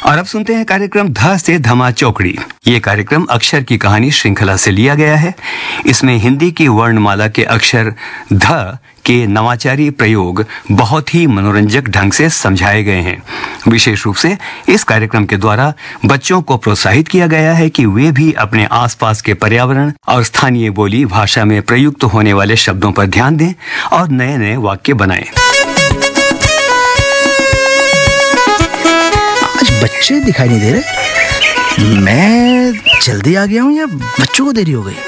और अब सुनते हैं कार्यक्रम ध से धमा चौकड़ी। ये कार्यक्रम अक्षर की कहानी श्रृंखला से लिया गया है। इसमें हिंदी की वर्णमाला के अक्षर ध के नवाचारी प्रयोग बहुत ही मनोरंजक ढंग से समझाए गए हैं। विशेष रूप से इस कार्यक्रम के द्वारा बच्चों को प्रोत्साहित किया गया है कि वे भी अपने आसपास के पर्यावरण और स्थानीय बोली भाषा में प्रयुक्त होने वाले शब्दों पर ध्यान दें और नए नए वाक्य बनाएं। आज बच्चे दिखाई नहीं दे रहे। मैं जल्दी आ गया हूँ या बच्चों को देरी हो गई?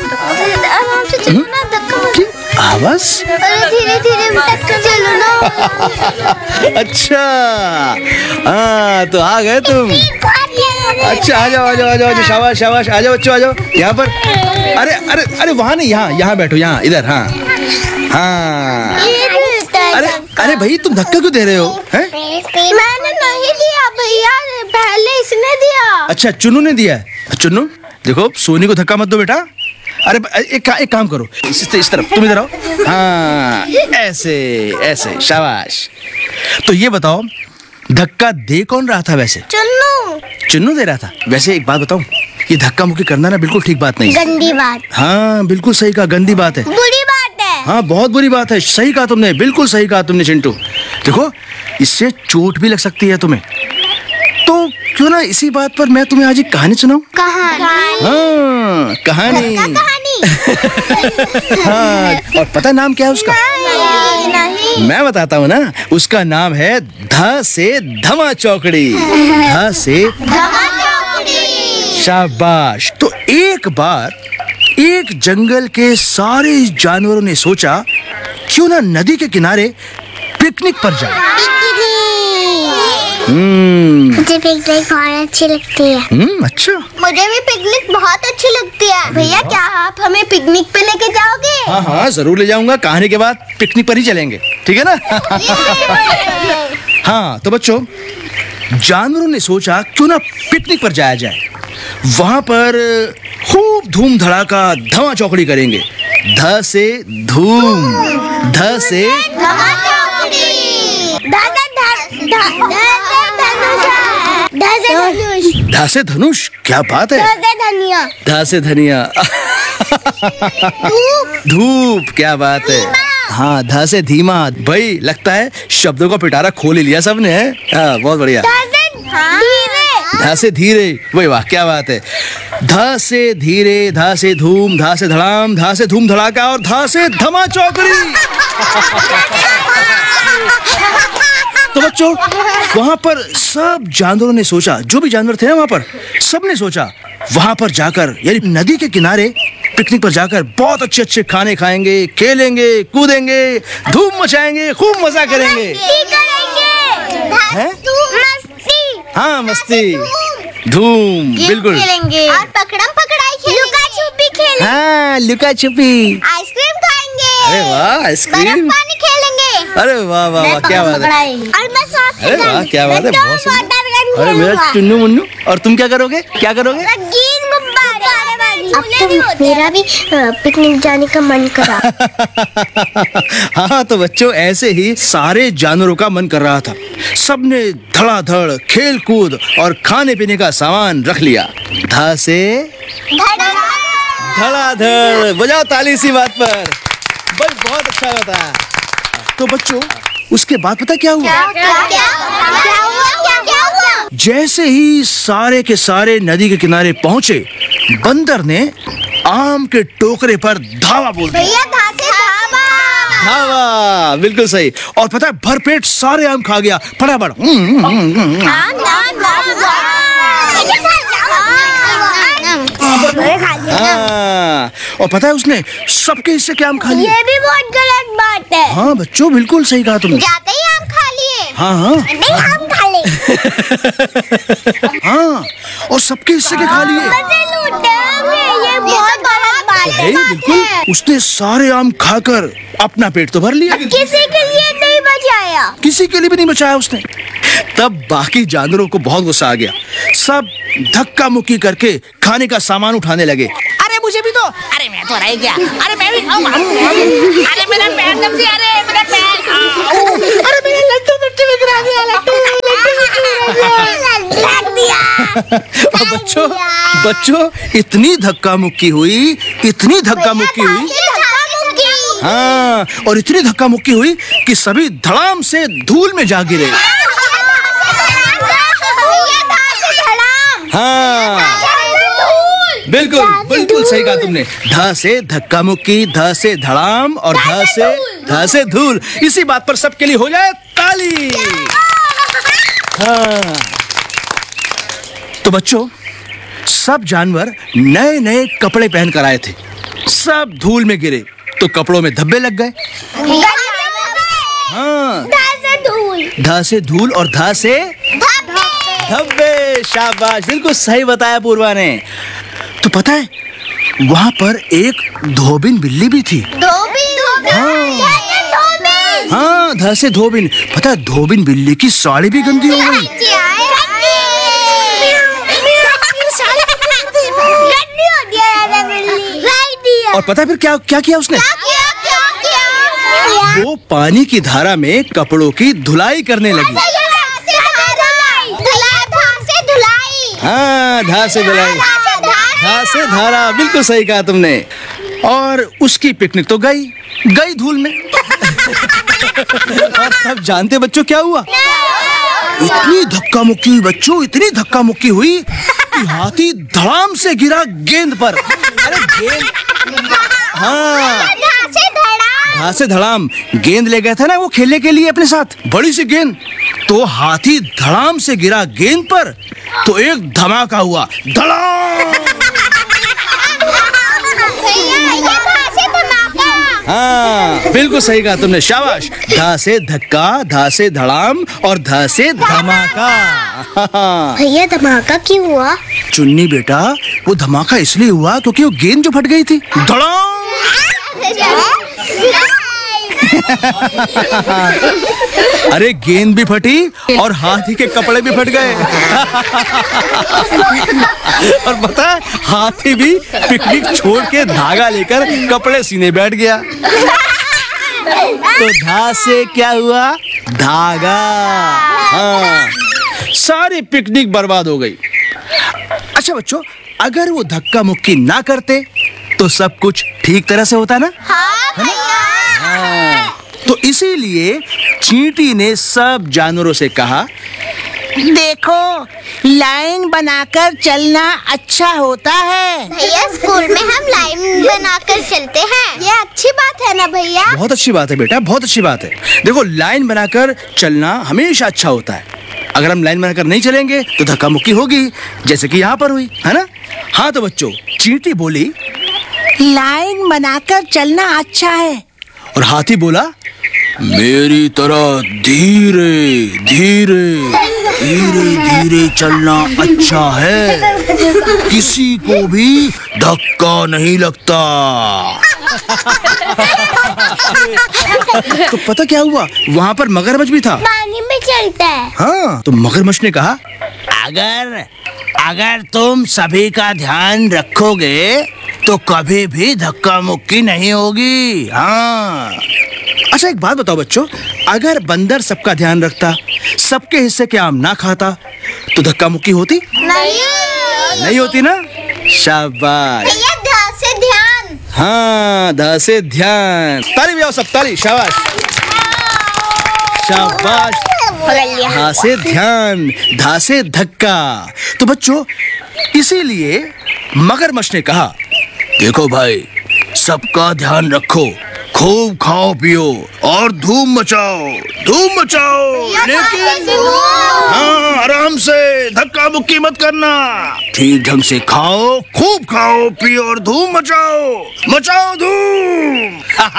आवाज धीरे धीरे चलो ना। अच्छा, हाँ तो आ गए तुम। अच्छा आ जाओ आ जाओ आ जाओ, शाबाश शाबाश, आ जाओ बच्चों, आ जाओ यहाँ पर। अरे अरे अरे वहाँ नहीं, यहाँ बैठो, यहाँ इधर। हाँ हाँ। अरे अरे भाई तुम धक्का क्यों दे रहे हो? हैं? मैंने नहीं दिया भैया, पहले इसने दिया। अच्छा चुन्नू ने दिया है। चुन्नू देखो, सोनी को धक्का मत दो बेटा। अरे एक काम करो, इस तरफ, तुम इधर आओ। हाँ ऐसे ऐसे, शाबाश। तो ये बताओ, धक्का दे कौन रहा था वैसे? चुन्नू दे रहा था। वैसे एक बात बताऊं, ये धक्का मुक्की करना ना बिल्कुल ठीक बात नहीं, गंदी बात। हाँ बिल्कुल सही कहा, गंदी बात है, बुरी बात है। हाँ बहुत बुरी बात है। सही कहा तुमने, बिल्कुल सही कहा तुमने चिंटू। देखो इससे चोट भी लग सकती है तुम्हें। तो क्यों ना इसी बात पर मैं तुम्हें आज एक कहानी सुनाऊं? कहानी? हाँ कहानी। हाँ, और पता नाम क्या है उसका? नहीं। मैं बताता हूँ ना, उसका नाम है ध से धमा चौकड़ी। ध से धमा चौकड़ी। शाबाश। तो एक बार एक जंगल के सारे जानवरों ने सोचा, क्यों ना नदी के किनारे पिकनिक पर जाए। मुझे पिकनिक बहुत अच्छी लगती है। अच्छा, मुझे भी पिकनिक बहुत अच्छी लगती है। भैया क्या आप हमें पिकनिक पे लेके जाओगे? हाँ हाँ जरूर ले जाऊंगा। कहानी के बाद पिकनिक पर ही चलेंगे, ठीक है ना? हाँ तो बच्चों, जानवरों ने सोचा क्यों ना पिकनिक पर जाया जाए। वहां पर खूब धूम धड़ाका धमा चौकड़ी करेंगे। ध से धूम, ध से धमा चौकड़ी। ध से धनुष, क्या बात है। धनिया। ध से धनिया। धूप, क्या बात है। हाँ ध से धीमा। भाई लगता है शब्दों का पिटारा खोल ही लिया सबने। हाँ बहुत बढ़िया। ध से धीरे, वही वाह क्या बात है। ध से धीरे, ध से धूम, ध से धड़ाम, ध से धूम धड़ाका और ध से धमा चौकड़ी। तो बच्चों, वहां पर सब जानवरों ने सोचा, जो भी जानवर थे ना वहां पर, सब ने सोचा वहां पर जाकर, यानी नदी के किनारे पिकनिक पर जाकर बहुत अच्छे अच्छे खाने खाएंगे, खेलेंगे, कूदेंगे, धूम मचाएंगे, खूब मजा करेंगे। हैं? हाँ मस्ती, धूम, बिल्कुल। और पकड़म पकड़ाई खेलेंगे, लुका छुपी खेलेंगे। हाँ लुका छुपी, आइसक्रीम खाएंगे। अरे वाह आइसक्रीम, पानी खेलेंगे। अरे वाह वाह वाह क्या बात है। और मैं साथ अरे वाह क्या बात है, बहुत सुंदर। अरे मेरा चुन्नू मुन्नू, और तुम क्या करोगे? क्या करोगे? अब तो मेरा भी पिकनिक जाने का मन करा। हाँ तो बच्चों, ऐसे ही सारे जानवरों का मन कर रहा था। सबने धड़ाधड़ खेल कूद और खाने पीने का सामान रख लिया। ध से धड़ाधड़, बजाओ ताली इसी बात पर। बस बहुत अच्छा बताया। तो बच्चों, उसके बाद पता क्या हुआ? क्या हुआ? जैसे ही सारे के सारे नदी के किनारे पहुंचे, बंदर ने आम के टोकरे पर धावा बोल दिया। भैया धावा। धावा, बिल्कुल सही। और पता है, भरपेट सारे आम खा गया फटाफट। हाँ, और पता है उसने सबके हिस्से के आम खा लिए। ये भी बहुत गलत बात है। हाँ बच्चों, बिल्कुल सही कहा तुमने। जाते ही आम खा लिए। हाँ हाँ नहीं हम खा ले। हाँ, और सबके हिस्से के खा लिए। ये बहुत गलत बात है। बिल्कुल, उसने सारे आम खाकर अपना पेट तो भर लिया, किसी के लिए नहीं बचाया। किसी के लिए भी नहीं बचाया उसने। तब बाकी जानवरों को बहुत गुस्सा आ गया। सब धक्का मुक्की करके खाने का सामान उठाने लगे। अरे मुझे भी दो। अरे मैं तो रह गया। अरे मैं भी खाऊंगा। अरे मेरा पैर दब गया। अरे मेरा पैर। अरे मेरा लड्डू मिट्टी में गिरा दिया। लड्डू और बच्चों इतनी धक्का मुक्की हुई, इतनी धक्का मुक्की हुई, हाँ, और इतनी धक्का मुक्की हुई कि सभी धड़ाम से धूल में जा गिरे। हाँ, बिल्कुल बिल्कुल सही कहा तुमने। ध से धक्का मुक्की, ध से धड़ाम और ध से धूल। इसी बात पर सबके लिए हो जाए ताली। हाँ। तो बच्चों, सब जानवर नए नए कपड़े पहन कर आए थे। सब धूल में गिरे तो कपड़ों में धब्बे लग गए। हाँ, ध से धूल और ध से धब्बे। शाबाश, बिल्कुल सही बताया पूर्वा ने। तो पता है, वहाँ पर एक धोबिन बिल्ली भी थी। हाँ, ध से धोबिन। पता है, धोबिन बिल्ली की साड़ी भी गंदी हो गई। और पता है फिर क्या क्या किया उसने? वो पानी की धारा में कपड़ों की धुलाई करने लगी। हाँ, धा से धुलाई, धा से धारा। बिल्कुल सही कहा तुमने। और उसकी पिकनिक तो गई धूल में। और तब जानते बच्चों क्या हुआ? इतनी धक्का मुक्की हुई बच्चों, इतनी धक्का मुक्की हुई कि हाथी धड़ाम से गिरा गेंद पर। अरे गेंद, हाँ, धा से धड़ाम। गेंद ले गया था ना वो खेलने के लिए अपने साथ, बड़ी सी गेंद। तो हाथी धड़ाम से गिरा गेंद पर तो एक धमाका हुआ, धड़ाम। हाँ, बिल्कुल सही कहा तुमने। शाबाश। धा से धक्का, धा से धड़ाम और ध से धमाका। भैया धमाका क्यों हुआ? चुन्नी बेटा, वो धमाका इसलिए हुआ क्योंकि वो गेंद जो फट गई थी। धड़ाम। अरे गेंद भी फटी और हाथी के कपड़े भी फट गए। और पता है, हाथी भी पिकनिक छोड़ के धागा लेकर कपड़े सीने बैठ गया। तो धा से क्या हुआ? धागा। हाँ, सारी पिकनिक बर्बाद हो गई। अच्छा बच्चों, अगर वो धक्का मुक्की ना करते तो सब कुछ ठीक तरह से होता ना? हाँ। तो इसीलिए चींटी ने सब जानवरों से कहा, देखो, लाइन बनाकर चलना अच्छा होता है। भैया स्कूल में हम लाइन बनाकर चलते हैं, ये अच्छी बात है ना भैया? बहुत अच्छी बात है बेटा, बहुत अच्छी बात है। देखो, लाइन बनाकर चलना हमेशा अच्छा होता है। अगर हम लाइन बनाकर नहीं चलेंगे तो धक्का मुक्की होगी, जैसे कि यहाँ पर हुई, है ना? हाँ, तो बच्चों, चींटी बोली, लाइन बनाकर चलना अच्छा है। और हाथी बोला, मेरी तरह धीरे धीरे धीरे धीरे चलना अच्छा है, किसी को भी धक्का नहीं लगता। तो पता क्या हुआ? वहाँ पर मगरमच्छ भी था। पानी में चलता है। हाँ, तो मगरमच्छ ने कहा, अगर तुम सभी का ध्यान रखोगे तो कभी भी धक्का मुक्की नहीं होगी। हाँ। अच्छा, एक बात बताओ बच्चों, अगर बंदर सबका ध्यान रखता, सबके हिस्से के आम ना खाता, तो धक्का मुक्की होती? नहीं होती ना? शाबाश। भैया ध से ध्यान। हाँ, ध से ध्यान। ताली बजाओ सब, ताली। शाबाश शाबाश। धा से ध्यान, धा से धक्का। तो बच्चों, इसीलिए मगरमच्छ ने कहा, देखो भाई, सबका ध्यान रखो, खूब खाओ पियो और धूम मचाओ, लेकिन हाँ, आराम से, धक्का मुक्की मत करना। ठीक ढंग से खाओ, खूब खाओ पियो और धूम मचाओ धूम।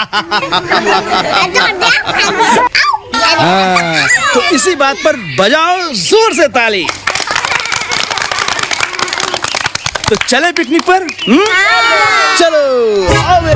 हाँ, तो इसी बात पर बजाओ जोर से ताली। तो चले पिकनिक पर? चलो आओ।